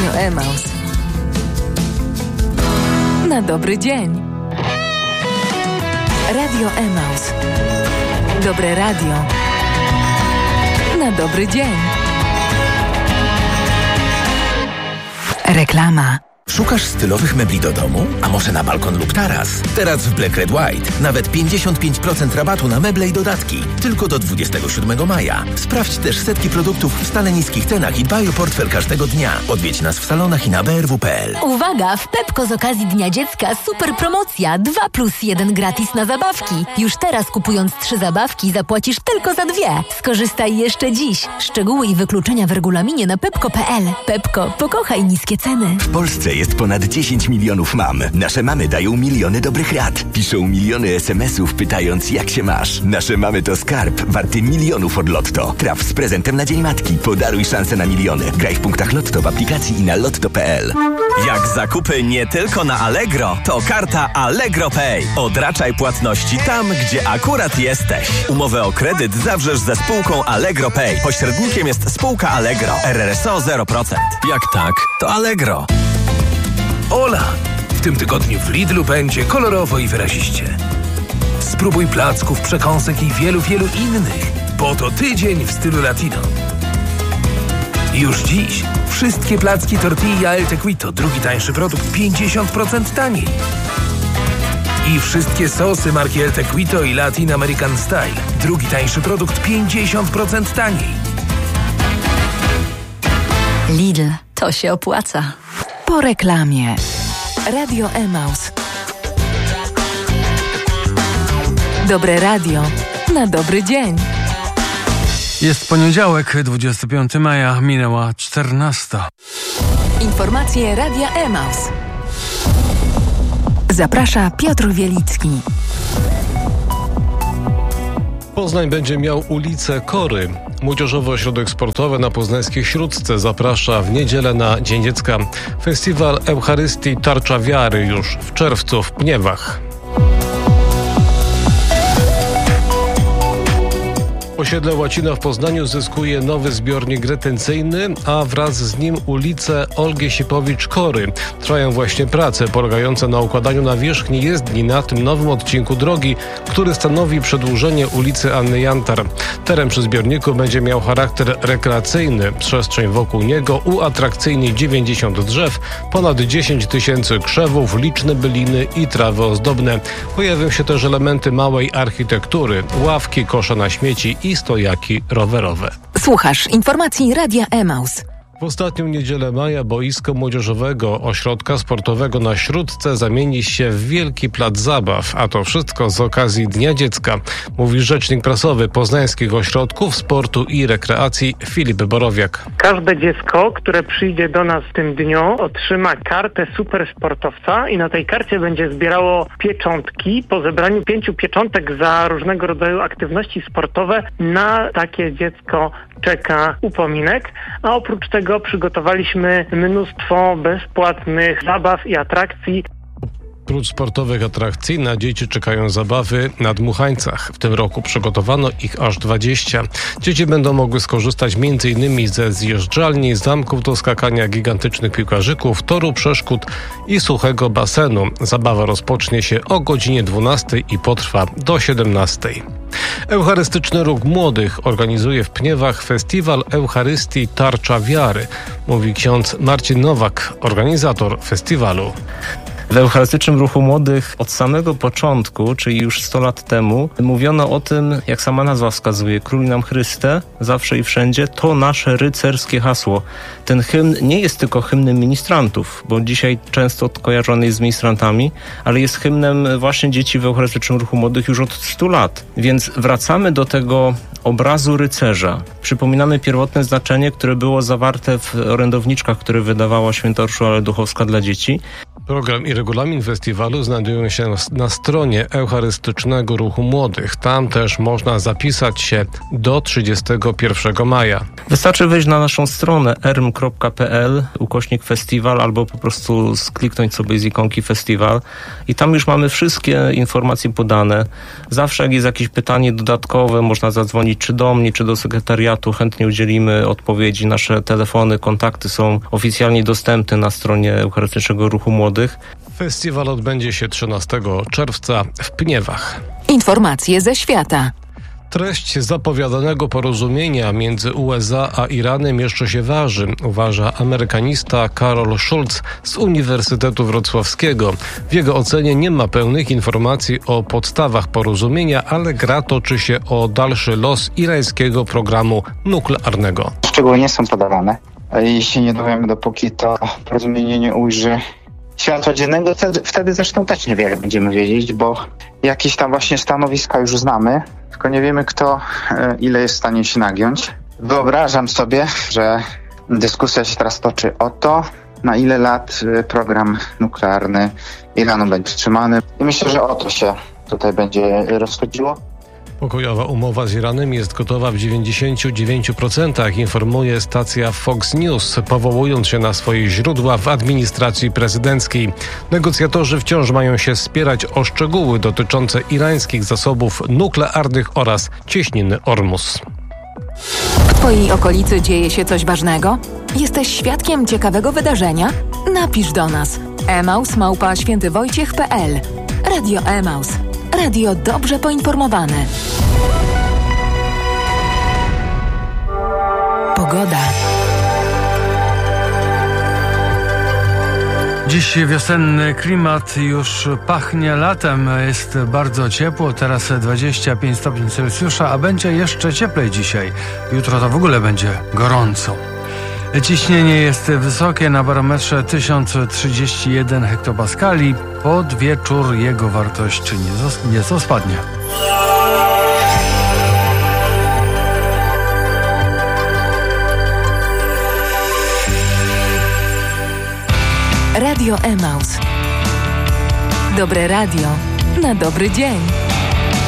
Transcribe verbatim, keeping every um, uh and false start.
Radio Emaus. Na dobry dzień. Radio Emaus. Dobre radio. Na dobry dzień. Reklama. Szukasz stylowych mebli do domu? A może na balkon lub taras? Teraz w Black Red White nawet pięćdziesiąt pięć procent rabatu na meble i dodatki. Tylko do dwudziestego siódmego maja. Sprawdź też setki produktów w stale niskich cenach i dbaj o portfel każdego dnia. Odwiedź nas w salonach i na b r w kropka p l. Uwaga! W Pepko z okazji Dnia Dziecka super promocja. dwa plus jeden gratis na zabawki. Już teraz kupując trzy zabawki zapłacisz tylko za dwie. Skorzystaj jeszcze dziś. Szczegóły i wykluczenia w regulaminie na pepko kropka p l. Pepko. Pokochaj niskie ceny. W Polsce jest ponad dziesięć milionów mam. Nasze mamy dają miliony dobrych rad. Piszą miliony es em esów pytając, jak się masz. Nasze mamy to skarb warty milionów od Lotto. Traf z prezentem na Dzień Matki. Podaruj szansę na miliony. Graj w punktach Lotto w aplikacji i na lotto kropka p l. Jak zakupy nie tylko na Allegro, to karta Allegro Pay. Odraczaj płatności tam, gdzie akurat jesteś. Umowę o kredyt zawrzesz ze spółką Allegro Pay. Pośrednikiem jest spółka Allegro. R R S O zero procent. Jak tak, to Allegro. Ola! W tym tygodniu w Lidlu będzie kolorowo i wyraziście. Spróbuj placków, przekąsek i wielu, wielu innych, bo to tydzień w stylu latino. Już dziś wszystkie placki tortilla El Tequito, drugi tańszy produkt, pięćdziesiąt procent taniej. I wszystkie sosy marki El Tequito i Latin American Style, drugi tańszy produkt, pięćdziesiąt procent taniej. Lidl. To się opłaca. Po reklamie. Radio Emaus. Dobre radio. Na dobry dzień. Jest poniedziałek, dwudziestego piątego maja, minęła czternasta. Informacje Radia Emaus. Zaprasza Piotr Wielicki. Poznań będzie miał ulicę Kory. Młodzieżowy Ośrodek Sportowy na poznańskiej Śródce zaprasza w niedzielę na Dzień Dziecka. Festiwal Eucharystii Tarcza Wiary już w czerwcu w Pniewach. Osiedle Łacina w Poznaniu zyskuje nowy zbiornik retencyjny, a wraz z nim ulicę Olgi Sipowicz-Kory. Trwają właśnie prace polegające na układaniu nawierzchni jezdni na tym nowym odcinku drogi, który stanowi przedłużenie ulicy Anny Jantar. Teren przy zbiorniku będzie miał charakter rekreacyjny. Przestrzeń wokół niego uatrakcyjni dziewięćdziesiąt drzew, ponad dziesięć tysięcy krzewów, liczne byliny i trawy ozdobne. Pojawią się też elementy małej architektury, ławki, kosze na śmieci i stojaki rowerowe. Słuchasz informacji Radia Emaus. W ostatnią niedzielę maja boisko młodzieżowego ośrodka sportowego na Śródce zamieni się w wielki plac zabaw, a to wszystko z okazji Dnia Dziecka, mówi rzecznik prasowy Poznańskich Ośrodków Sportu i Rekreacji Filip Borowiak. Każde dziecko, które przyjdzie do nas w tym dniu, otrzyma kartę supersportowca i na tej karcie będzie zbierało pieczątki. Po zebraniu pięciu pieczątek za różnego rodzaju aktywności sportowe na takie dziecko czeka upominek, a oprócz tego przygotowaliśmy mnóstwo bezpłatnych zabaw i atrakcji. Oprócz sportowych atrakcji na dzieci czekają zabawy na dmuchańcach. W tym roku przygotowano ich aż dwadzieścia. Dzieci będą mogły skorzystać między innymi ze zjeżdżalni, zamków do skakania, gigantycznych piłkarzyków, toru przeszkód i suchego basenu. Zabawa rozpocznie się o godzinie dwunastej i potrwa do siedemnastej. Eucharystyczny Ruch Młodych organizuje w Pniewach festiwal Eucharystii Tarcza Wiary, mówi ksiądz Marcin Nowak, organizator festiwalu. W Eucharystycznym Ruchu Młodych od samego początku, czyli już sto lat temu, mówiono o tym, jak sama nazwa wskazuje, Król nam Chryste, zawsze i wszędzie, to nasze rycerskie hasło. Ten hymn nie jest tylko hymnem ministrantów, bo dzisiaj często kojarzony jest z ministrantami, ale jest hymnem właśnie dzieci w Eucharystycznym Ruchu Młodych już od stu lat. Więc wracamy do tego obrazu rycerza. Przypominamy pierwotne znaczenie, które było zawarte w orędowniczkach, które wydawała święta Urszula Duchowska dla dzieci. Program i regulamin festiwalu znajdują się na stronie Eucharystycznego Ruchu Młodych. Tam też można zapisać się do trzydziestego pierwszego maja. Wystarczy wejść na naszą stronę erm kropka pe el ukośnik festiwal albo po prostu skliknąć sobie z ikonki festiwal i tam już mamy wszystkie informacje podane. Zawsze jak jest jakieś pytanie dodatkowe, można zadzwonić czy do mnie, czy do sekretariatu. Chętnie udzielimy odpowiedzi. Nasze telefony, kontakty są oficjalnie dostępne na stronie Eucharystycznego Ruchu Młodych. Festiwal odbędzie się trzynastego czerwca w Pniewach. Informacje ze świata. Treść zapowiadanego porozumienia między U S A a Iranem jeszcze się waży, uważa amerykanista Karol Schulz z Uniwersytetu Wrocławskiego. W jego ocenie nie ma pełnych informacji o podstawach porozumienia, ale gra toczy się o dalszy los irańskiego programu nuklearnego. Szczegóły nie są podawane. Jeśli nie dowiemy, dopóki to porozumienie nie ujrzy światła dziennego, wtedy, wtedy zresztą też niewiele będziemy wiedzieć, bo jakieś tam właśnie stanowiska już znamy, tylko nie wiemy kto ile jest w stanie się nagiąć. Wyobrażam sobie, że dyskusja się teraz toczy o to, na ile lat program nuklearny Iranu będzie trzymany. I myślę, że o to się tutaj będzie rozchodziło. Pokojowa umowa z Iranem jest gotowa w dziewięćdziesięciu dziewięciu procentach, informuje stacja Fox News, powołując się na swoje źródła w administracji prezydenckiej. Negocjatorzy wciąż mają się spierać o szczegóły dotyczące irańskich zasobów nuklearnych oraz cieśniny Ormus. W Twojej okolicy dzieje się coś ważnego? Jesteś świadkiem ciekawego wydarzenia? Napisz do nas. emaus małpa świętywojciech kropka pe el. Radio Emaus. Radio dobrze poinformowane. Pogoda. Dziś wiosenny klimat, już pachnie latem, jest bardzo ciepło, teraz dwadzieścia pięć stopni Celsjusza, a będzie jeszcze cieplej dzisiaj. Jutro to w ogóle będzie gorąco. Ciśnienie jest wysokie, na barometrze tysiąc trzydzieści jeden hektopaskali. Pod wieczór jego wartość nieco spadnie. Radio Emaus. Dobre radio na dobry dzień.